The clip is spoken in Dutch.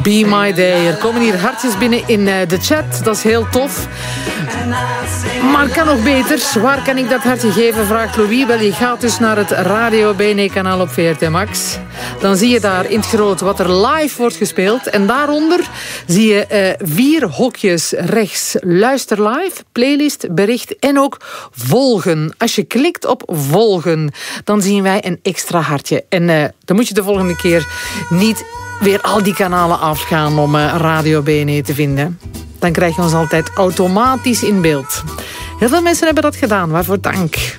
Be My Day. Er komen hier hartjes binnen in de chat. Dat is heel tof. Maar kan nog beter. Waar kan ik dat hartje geven, vraagt Louis. Wel, je gaat dus naar het Radio BNE-kanaal op VRT Max. Dan zie je daar in het groot wat er live wordt gespeeld. En daaronder zie je 4 hokjes rechts. Luister live, playlist, bericht en ook volgen. Als je klikt op volgen, dan zien wij een extra hartje. En dan moet je de volgende keer niet weer al die kanalen afgaan om Radio BNE te vinden. Dan krijg je ons altijd automatisch in beeld. Heel veel mensen hebben dat gedaan, waarvoor dank.